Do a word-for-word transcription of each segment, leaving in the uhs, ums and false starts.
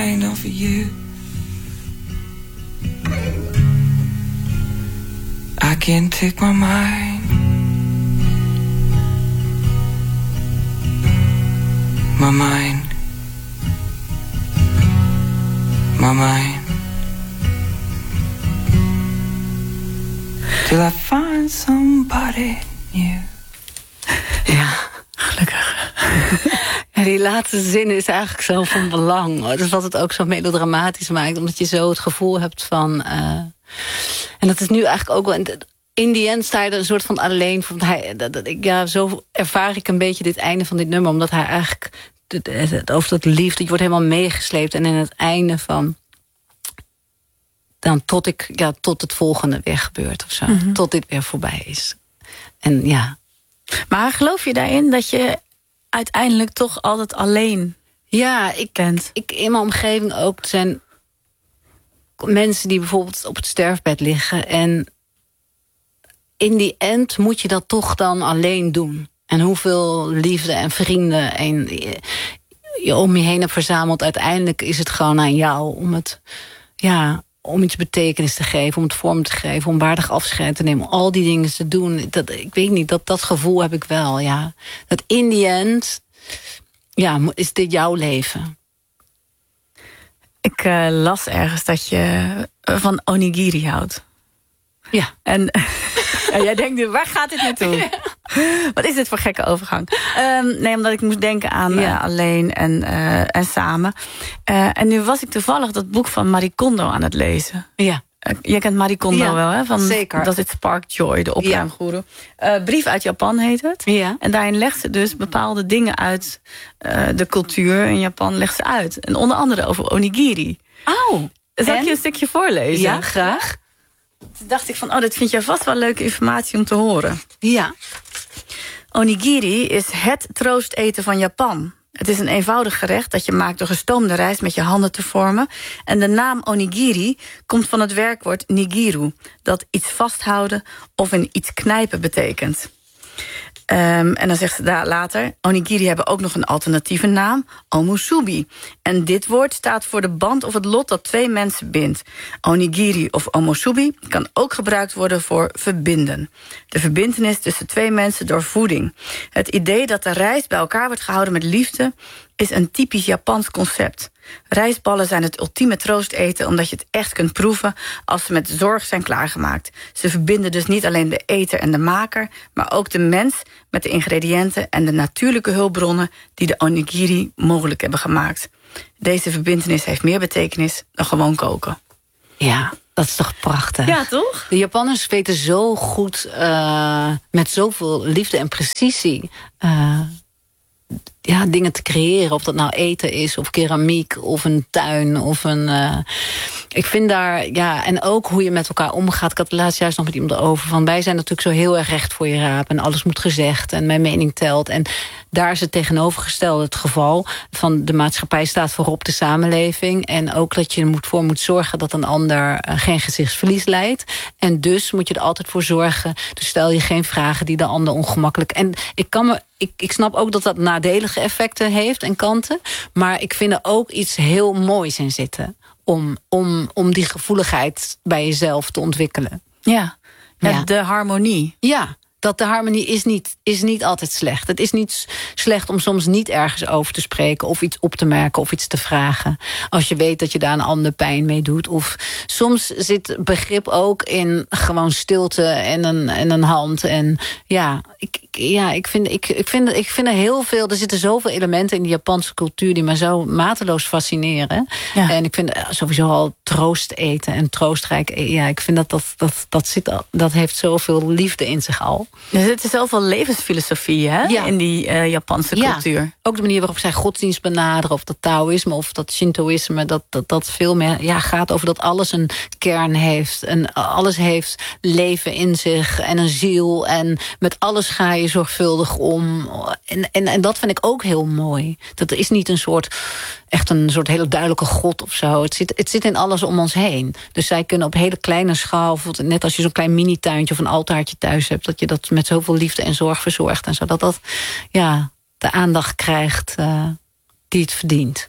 for you. I can't take my mind. My mind. My mind. Till I find somebody new. Ja, gelukkig. Ja, die laatste zin is eigenlijk zo van belang. Dat is wat het ook zo melodramatisch maakt. Omdat je zo het gevoel hebt van... Uh, en dat is nu eigenlijk ook wel... In die end sta je er een soort van alleen. Van hij, dat, dat, ja, zo ervaar ik een beetje dit einde van dit nummer. Omdat hij eigenlijk... Het, het, over dat liefde, je wordt helemaal meegesleept. En in het einde van... Dan tot, ik, ja, tot het volgende weer gebeurt of zo. Mm-hmm. Tot dit weer voorbij is. En ja... Maar geloof je daarin dat je uiteindelijk toch altijd alleen ja, ik, bent? Ik, in mijn omgeving ook zijn mensen die bijvoorbeeld op het sterfbed liggen. En in die end moet je dat toch dan alleen doen. En hoeveel liefde en vrienden en je om je heen hebt verzameld. Uiteindelijk is het gewoon aan jou om het... ja. om iets betekenis te geven, om het vorm te geven... om waardig afscheid te nemen, om al die dingen te doen. Dat, ik weet niet, dat, dat gevoel heb ik wel, ja. Dat in the end, ja, is dit jouw leven. Ik uh, las ergens dat je van onigiri houdt. Ja. En ja, jij denkt nu, waar gaat dit naartoe? Ja. Wat is dit voor gekke overgang? Um, nee, omdat ik moest denken aan ja. uh, alleen en, uh, en samen. Uh, en nu was ik toevallig dat boek van Marie Kondo aan het lezen. Ja. Uh, jij kent Marie Kondo ja, wel, hè? Van, zeker. Dat is Spark Joy, de opruimgoeroe. Uh, Brief uit Japan heet het. Ja. En daarin legt ze dus bepaalde dingen uit uh, de cultuur in Japan legt ze uit. En onder andere over onigiri. Oh. Zal ik je een stukje voorlezen? Ja, graag. Toen dacht ik van, oh, dit vind jij vast wel leuke informatie om te horen. Ja. Onigiri is het troosteten van Japan. Het is een eenvoudig gerecht dat je maakt door gestoomde rijst met je handen te vormen. En de naam onigiri komt van het werkwoord nigiru, dat iets vasthouden of in iets knijpen betekent. Um, en dan zegt ze daar later... onigiri hebben ook nog een alternatieve naam, omusubi. En dit woord staat voor de band of het lot dat twee mensen bindt. Onigiri of omusubi kan ook gebruikt worden voor verbinden. De verbintenis tussen twee mensen door voeding. Het idee dat de rijst bij elkaar wordt gehouden met liefde... is een typisch Japans concept. Rijstballen zijn het ultieme troosteten... omdat je het echt kunt proeven als ze met zorg zijn klaargemaakt. Ze verbinden dus niet alleen de eter en de maker... maar ook de mens met de ingrediënten en de natuurlijke hulpbronnen... die de onigiri mogelijk hebben gemaakt. Deze verbintenis heeft meer betekenis dan gewoon koken. Ja, dat is toch prachtig? Ja, toch? De Japanners weten zo goed, uh, met zoveel liefde en precisie... Uh, ja, dingen te creëren. Of dat nou eten is, of keramiek, of een tuin, of een... Uh, ik vind daar, ja, en ook hoe je met elkaar omgaat. Ik had het laatst juist nog met iemand over. Van wij zijn natuurlijk zo heel erg recht voor je raap. En alles moet gezegd en mijn mening telt. En daar is het tegenovergestelde het geval. Van de maatschappij staat voorop de samenleving. En ook dat je er moet voor moet zorgen dat een ander uh, geen gezichtsverlies leidt. En dus moet je er altijd voor zorgen. Dus stel je geen vragen die de ander ongemakkelijk... En ik kan me... Ik, ik snap ook dat dat nadelige effecten heeft en kanten. Maar ik vind er ook iets heel moois in zitten. Om, om, om die gevoeligheid bij jezelf te ontwikkelen. Ja, ja, ja. De harmonie. Ja, dat de harmonie is niet, is niet altijd slecht. Het is niet slecht om soms niet ergens over te spreken... of iets op te merken of iets te vragen. Als je weet dat je daar een ander pijn mee doet. Of soms zit begrip ook in gewoon stilte en een, en een hand. En ja, ik, ja ik, vind, ik, ik, vind, ik vind er heel veel... Er zitten zoveel elementen in de Japanse cultuur... die me zo mateloos fascineren. Ja. En ik vind sowieso al troost eten en troostrijk... Ja, ik vind dat dat, dat, dat, zit, dat heeft zoveel liefde in zich al. Er zit zoveel levensfilosofie hè? Ja. in die uh, Japanse cultuur. Ja. Ook de manier waarop zij godsdienst benaderen... of dat Taoïsme of dat Shintoïsme... dat, dat, dat veel meer ja, gaat over dat alles een kern heeft. En alles heeft leven in zich en een ziel. En met alles ga je zorgvuldig om. En, en, en dat vind ik ook heel mooi. Dat is niet een soort... echt een soort hele duidelijke god of zo. Het zit, het zit in alles om ons heen. Dus zij kunnen op hele kleine schaal... net als je zo'n klein mini-tuintje of een altaartje thuis hebt... dat je dat met zoveel liefde en zorg verzorgt. En zodat dat ja, de aandacht krijgt uh, die het verdient.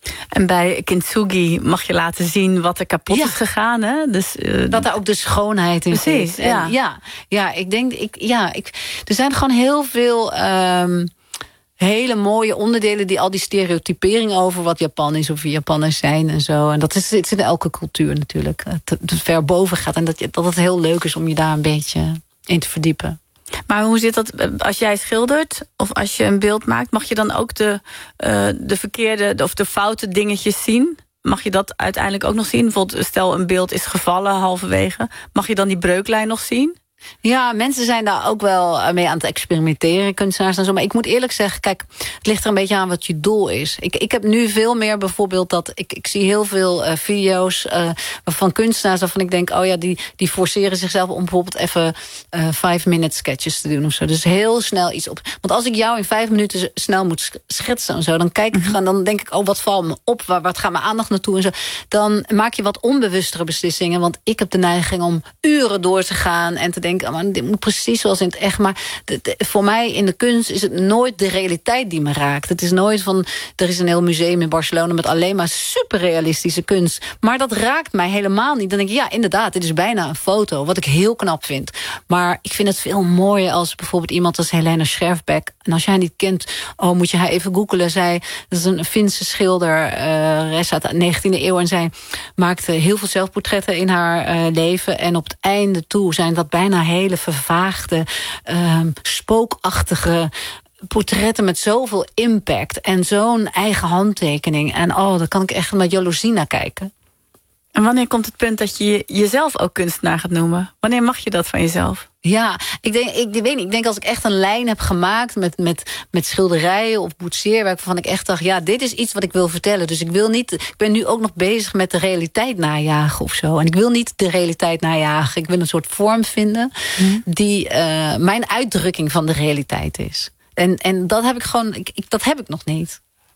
En bij Kintsugi mag je laten zien wat er kapot Ja. is gegaan. Hè? Dus, uh, dat daar ook de schoonheid in Precies, zit. En ja. ja. Ja, ik denk, ik, ja, ik, er zijn gewoon heel veel um, hele mooie onderdelen die al die stereotypering over wat Japan is of wie Japanners zijn en zo. En dat is, het is in elke cultuur natuurlijk. Het, het ver boven gaat en dat, dat het heel leuk is om je daar een beetje in te verdiepen. Maar hoe zit dat als jij schildert of als je een beeld maakt? Mag je dan ook de, uh, de verkeerde of de foute dingetjes zien? Mag je dat uiteindelijk ook nog zien? Bijvoorbeeld stel een beeld is gevallen halverwege. Mag je dan die breuklijn nog zien? Ja, mensen zijn daar ook wel mee aan het experimenteren, kunstenaars en zo. Maar ik moet eerlijk zeggen, kijk, het ligt er een beetje aan wat je doel is. Ik, ik heb nu veel meer bijvoorbeeld dat... Ik, ik zie heel veel uh, video's uh, van kunstenaars waarvan ik denk... oh ja, die, die forceren zichzelf om bijvoorbeeld even uh, five minute sketches te doen of zo. Dus heel snel iets op. Want als ik jou in vijf minuten snel moet schetsen en zo... dan kijk ik gewoon, dan denk ik, oh, wat valt me op? Waar, wat gaat mijn aandacht naartoe en zo? Dan maak je wat onbewustere beslissingen. Want ik heb de neiging om uren door te gaan en te denken... Maar dit moet precies zoals in het echt. Maar de, de, voor mij in de kunst is het nooit de realiteit die me raakt. Het is nooit van, er is een heel museum in Barcelona met alleen maar superrealistische kunst. Maar dat raakt mij helemaal niet. Dan denk ik, ja, inderdaad, dit is bijna een foto. Wat ik heel knap vind. Maar ik vind het veel mooier als bijvoorbeeld iemand als Helena Scherfbeck. En als jij haar niet kent, oh, moet je haar even googelen. Zij, dat is een Finse schilder, uh, uit de negentiende eeuw. En zij maakte heel veel zelfportretten in haar uh, leven. En op het einde toe zijn dat bijna hele vervaagde, uh, spookachtige portretten met zoveel impact en zo'n eigen handtekening. En oh, daar kan ik echt met jaloezie naar kijken. En wanneer komt het punt dat je jezelf ook kunstenaar gaat noemen? Wanneer mag je dat van jezelf? Ja, ik denk, ik weet niet. Ik denk als ik echt een lijn heb gemaakt met, met, met schilderijen of boetseerwerk, waarvan ik echt dacht, ja, dit is iets wat ik wil vertellen. Dus ik wil niet, ik ben nu ook nog bezig met de realiteit najagen of zo. En ik wil niet de realiteit najagen. Ik wil een soort vorm vinden hmm. die uh, mijn uitdrukking van de realiteit is. En, en dat heb ik gewoon, ik, ik, dat heb ik nog niet.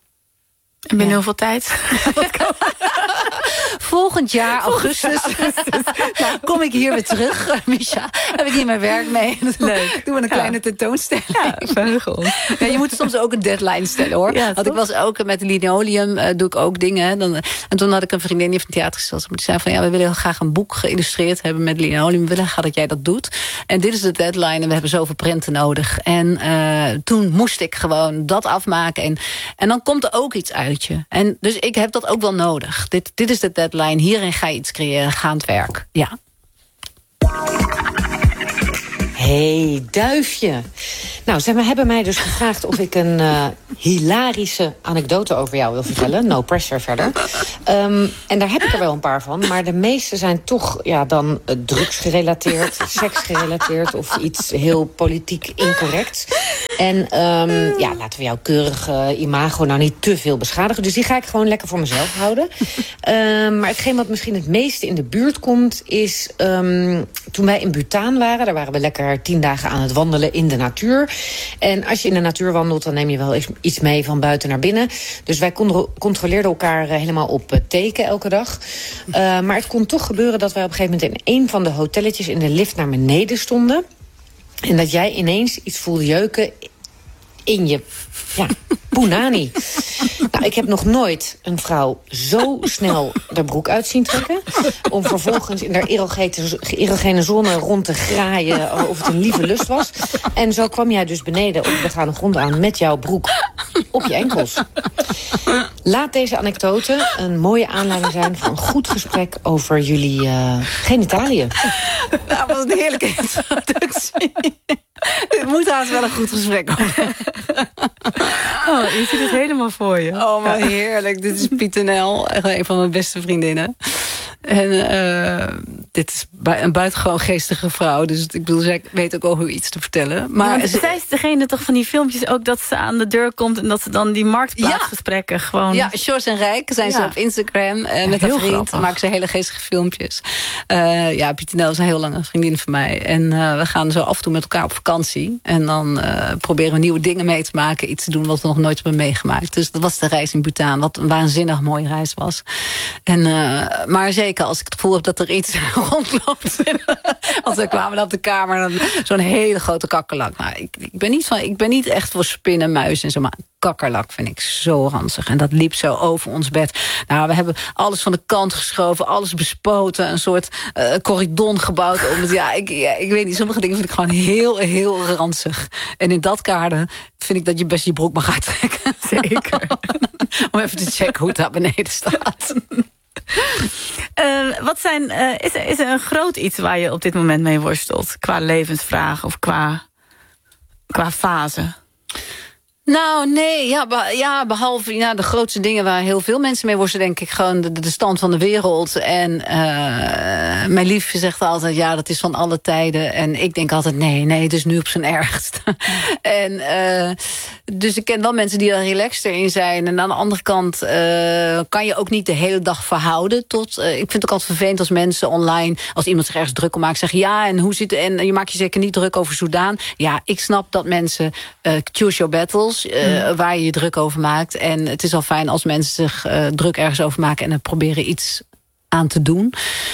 En binnen ja. hoeveel tijd? Volgend jaar, augustus, nou, kom ik hier weer terug, Misha. Heb ik hier mijn werk mee. Leuk. Doen we een kleine ja. tentoonstelling. Ja, verheugel. Ja, je moet soms ook een deadline stellen, hoor. Ja, Want ik was ook met linoleum, uh, doe ik ook dingen. Dan, en toen had ik een vriendin die heeft een theatergesteld. Die zei van, ja, we willen heel graag een boek geïllustreerd hebben met linoleum. We willen graag dat jij dat doet. En dit is de deadline en we hebben zoveel prenten nodig. En uh, toen moest ik gewoon dat afmaken. En, en dan komt er ook iets uit je. En dus ik heb dat ook wel nodig. Dit, dit is de deadline. Hierin ga je iets creëren. Ga aan het werk. Ja. Hey, Duifje. Nou, ze hebben mij dus gevraagd of ik een uh, hilarische anekdote over jou wil vertellen. No pressure verder. Um, en daar heb ik er wel een paar van. Maar de meeste zijn toch ja, dan uh, drugsgerelateerd, seksgerelateerd of iets heel politiek incorrect. En um, ja, laten we jouw keurige imago nou niet te veel beschadigen. Dus die ga ik gewoon lekker voor mezelf houden. Um, maar hetgeen wat misschien het meeste in de buurt komt is um, toen wij in Bhutan waren, daar waren we lekker tien dagen aan het wandelen in de natuur. En als je in de natuur wandelt, dan neem je wel iets mee van buiten naar binnen. Dus wij controleerden elkaar helemaal op teken elke dag. Uh, maar het kon toch gebeuren dat wij op een gegeven moment in een van de hotelletjes in de lift naar beneden stonden. En dat jij ineens iets voelde jeuken in je ja, punani. Nou, ik heb nog nooit een vrouw zo snel de broek uit zien trekken. Om vervolgens in haar erogene zone rond te graaien of het een lieve lust was. En zo kwam jij dus beneden op de begane grond aan met jouw broek op je enkels. Laat deze anekdote een mooie aanleiding zijn voor een goed gesprek over jullie uh, genitaliën. Dat was een heerlijke introductie. Dit moet haast wel een goed gesprek worden. Oh, je ziet het helemaal voor je. Oh, maar heerlijk. Dit is Piet en El, een van mijn beste vriendinnen. En uh, dit is een buitengewoon geestige vrouw. Dus ik bedoel, zij weet ook over iets te vertellen. Maar ja, ze, zij is degene toch van die filmpjes ook dat ze aan de deur komt en dat ze dan die marktplaatsgesprekken ja. gewoon... Ja, Sjors en Rijk zijn ja. ze op Instagram. En met ja, haar vriend maken ze hele geestige filmpjes. Uh, ja, Piet en El is een heel lange vriendin van mij. En uh, we gaan zo af en toe met elkaar op vakantie. En dan uh, proberen we nieuwe dingen mee te maken. Iets te doen wat we nog nooit hebben meegemaakt. Dus dat was de reis in Bhutan. Wat een waanzinnig mooie reis was. En, uh, maar zeker als ik het gevoel heb dat er iets rondloopt. Want we kwamen op de kamer en zo'n hele grote kakkerlak. Nou, ik, ik, ben niet van, ik ben niet echt voor spinnen, muis en zo, maar kakkerlak vind ik zo ranzig. En dat liep zo over ons bed. Nou, we hebben alles van de kant geschoven, alles bespoten, een soort uh, corridon gebouwd. Om het, ja, ik, ja, ik weet niet, sommige dingen vind ik gewoon heel, heel ranzig. En in dat kader vind ik dat je best je broek mag uittrekken. Zeker. Om even te checken hoe het daar beneden staat. Uh, wat zijn, uh, is, er, is er een groot iets waar je op dit moment mee worstelt? Qua levensvraag of qua, qua fase? Nou, nee, ja, be, ja behalve ja, de grootste dingen waar heel veel mensen mee worstelen, denk ik gewoon de, de stand van de wereld. En uh, mijn liefje zegt altijd, ja, dat is van alle tijden. En ik denk altijd, nee, nee, het is nu op zijn ergst. en uh, dus ik ken wel mensen die er relaxter in zijn. En aan de andere kant uh, kan je ook niet de hele dag verhouden tot. Uh, ik vind het ook altijd vervelend als mensen online, als iemand zich ergens druk om maakt, zeggen ja, en hoe zit het? En je maakt je zeker niet druk over Soedan. Ja, ik snap dat mensen uh, choose your battles. Uh, mm. Waar je je druk over maakt. En het is al fijn als mensen zich uh, druk ergens over maken en er proberen iets aan te doen.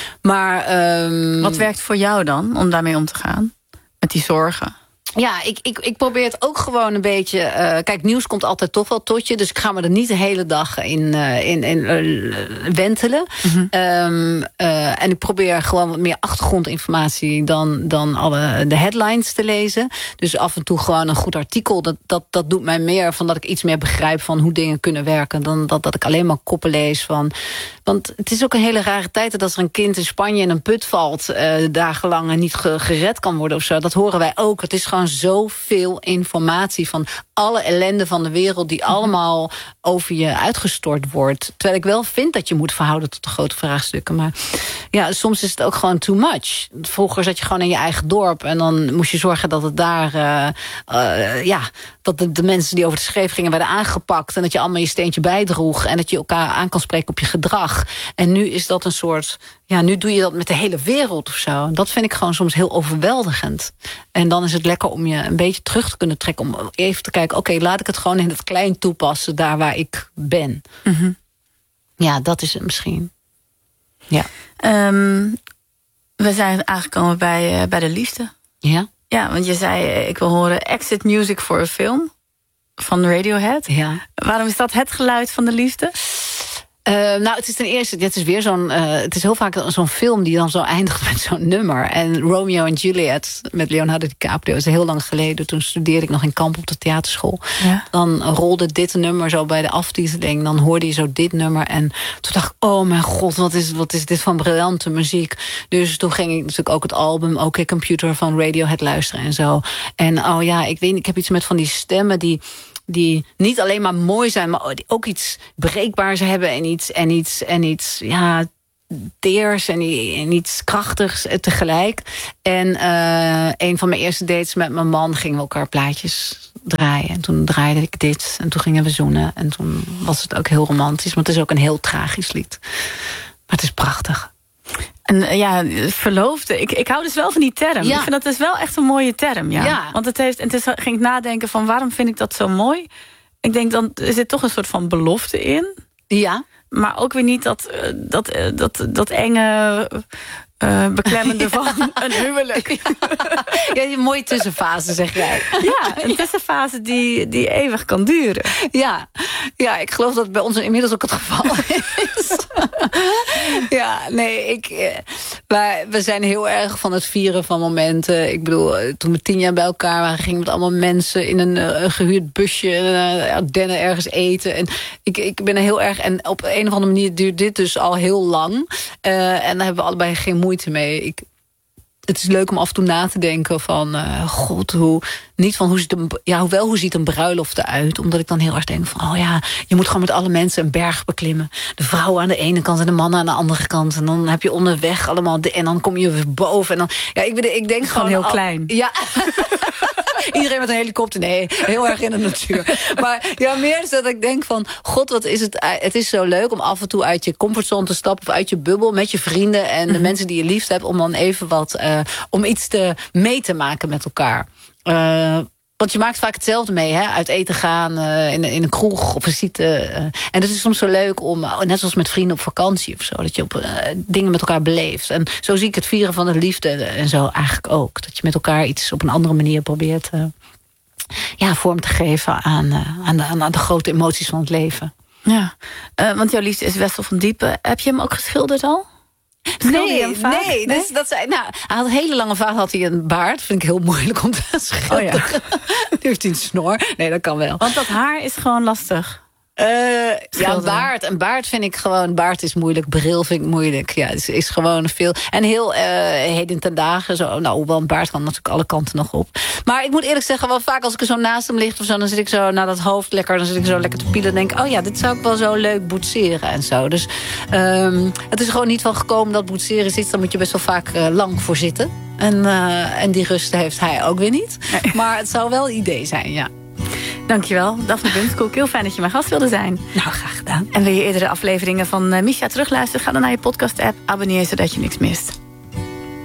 Maar um, wat werkt voor jou dan om daarmee om te gaan? Met die zorgen? Ja, ik, ik, ik probeer het ook gewoon een beetje. Uh, kijk, nieuws komt altijd toch wel tot je. Dus ik ga me er niet de hele dag in, uh, in, in uh, wentelen. Mm-hmm. Um, uh, en ik probeer gewoon wat meer achtergrondinformatie dan, dan alle de headlines te lezen. Dus af en toe gewoon een goed artikel. Dat, dat, dat doet mij meer van dat ik iets meer begrijp van hoe dingen kunnen werken. Dan dat, dat ik alleen maar koppen lees van. Want het is ook een hele rare tijd dat als er een kind in Spanje in een put valt, uh, dagenlang en niet ge, gered kan worden of zo. Dat horen wij ook. Het is gewoon zoveel informatie van alle ellende van de wereld die allemaal over je uitgestort wordt. Terwijl ik wel vind dat je moet verhouden tot de grote vraagstukken. Maar ja, soms is het ook gewoon too much. Vroeger zat je gewoon in je eigen dorp en dan moest je zorgen dat het daar uh, uh, ja, dat de, de mensen die over de scheef gingen werden aangepakt en dat je allemaal je steentje bijdroeg en dat je elkaar aan kan spreken op je gedrag. En nu is dat een soort, ja, nu doe je dat met de hele wereld of zo. Dat vind ik gewoon soms heel overweldigend. En dan is het lekker om je een beetje terug te kunnen trekken, om even te kijken, oké, okay, laat ik het gewoon in het klein toepassen, daar waar ik ben. Mm-hmm. Ja, dat is het misschien. Ja. Um, we zijn aangekomen bij, uh, bij de liefde. Ja? Ja, want je zei, ik wil horen exit music voor een film van Radiohead. Ja. Waarom is dat het geluid van de liefde? Uh, nou, het is ten eerste, het is weer zo'n, uh, het is heel vaak zo'n film die dan zo eindigt met zo'n nummer. En Romeo en Juliet met Leonardo DiCaprio is heel lang geleden. Toen studeerde ik nog in Kamp op de theaterschool. Ja. Dan rolde dit nummer zo bij de aftiteling. Dan hoorde je zo dit nummer. En toen dacht ik, oh mijn god, wat is, wat is dit van briljante muziek. Dus toen ging ik natuurlijk ook het album OK Computer van Radiohead luisteren en zo. En oh ja, ik weet, ik heb iets met van die stemmen die die niet alleen maar mooi zijn, maar die ook iets breekbaars hebben en iets, en iets, en iets ja, teers en, en iets krachtigs tegelijk. En uh, een van mijn eerste dates met mijn man gingen we elkaar plaatjes draaien. En toen draaide ik dit en toen gingen we zoenen. En toen was het ook heel romantisch, maar het is ook een heel tragisch lied. Maar het is prachtig. En ja, verloofde. Ik, ik hou dus wel van die term. Ja. Ik vind dat dus wel echt een mooie term. Ja. Ja. Want het heeft, en het is, ging ik nadenken van waarom vind ik dat zo mooi? Ik denk dan er zit toch een soort van belofte in. Ja. Maar ook weer niet dat, dat, dat, dat enge, uh, beklemmende van een huwelijk. Ja, die mooie tussenfase, zeg jij. Ja, een tussenfase die, die eeuwig kan duren. Ja. Ja, ik geloof dat het bij ons inmiddels ook het geval is. Ja, nee, ik, wij, we zijn heel erg van het vieren van momenten. Ik bedoel, toen we tien jaar bij elkaar waren, gingen we met allemaal mensen in een uh, gehuurd busje uh, Ardennen ergens eten. En ik, ik ben er heel erg, en op een of andere manier duurt dit dus al heel lang. Uh, en daar hebben we allebei geen moeite mee. Ik, het is leuk om af en toe na te denken van, uh, god, hoe, niet van hoe ziet een, ja, hoewel hoe ziet een bruiloft eruit, omdat ik dan heel erg denk van, oh ja, je moet gewoon met alle mensen een berg beklimmen. De vrouwen aan de ene kant en de mannen aan de andere kant. En dan heb je onderweg allemaal, de, en dan kom je weer boven. En dan, ja, ik, ik denk gewoon heel al, klein. Ja. Iedereen met een helikopter, nee, heel erg in de natuur. Maar ja, meer is dat ik denk van, god, wat is het, het is zo leuk om af en toe uit je comfortzone te stappen of uit je bubbel met je vrienden en de mm-hmm. mensen die je liefst hebt, om dan even wat, uh, om iets te mee te maken met elkaar. Uh, Want je maakt vaak hetzelfde mee, hè? Uit eten gaan, uh, in, in een kroeg of visite. Uh, en het is soms zo leuk om, uh, net zoals met vrienden op vakantie of zo, dat je op uh, dingen met elkaar beleeft. En zo zie ik het vieren van de liefde en zo eigenlijk ook. Dat je met elkaar iets op een andere manier probeert uh, ja, vorm te geven aan, uh, aan, de, aan de grote emoties van het leven. Ja, uh, want jouw liefde is Wessel van Diepen. Heb je hem ook geschilderd al? Nee, nee, nee. Dus dat zei, nou, hij had een hele lange vaart, had hij een baard. Vind ik heel moeilijk om te schilderen. Oh ja. Nu heeft hij een snor. Nee, dat kan wel. Want dat haar is gewoon lastig. Uh, ja, een baard. Een baard vind ik gewoon... Baard is moeilijk, bril vind ik moeilijk. Ja, het is, is gewoon veel... En heel uh, heden ten dagen zo... Nou, hoewel een baard kan natuurlijk alle kanten nog op. Maar ik moet eerlijk zeggen, wel vaak als ik er zo naast hem ligt of zo... dan zit ik zo naar dat hoofd lekker... dan zit ik zo lekker te pielen en denk... oh ja, dit zou ik wel zo leuk boetseren en zo. Dus um, het is er gewoon niet van gekomen dat boetseren is iets... daar moet je best wel vaak uh, lang voor zitten. En, uh, en die rust heeft hij ook weer niet. Nee. Maar het zou wel een idee zijn, ja. Dankjewel, Daphne Bunskoek. Heel fijn dat je mijn gast wilde zijn. Nou, graag gedaan. En wil je eerdere afleveringen van uh, Misha terugluisteren? Ga dan naar je podcast-app. Abonneer zodat je niks mist.